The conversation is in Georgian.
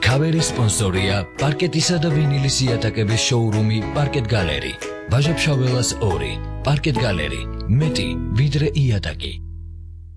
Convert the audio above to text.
ქავერის სპონსორია პარკეტისა და ვინილის იატაკების შოურუმი პარკეტ გალერი. ბაჟაფშაველას 2 პარკეტ გალერი მეტი ვიდრე იატაკი.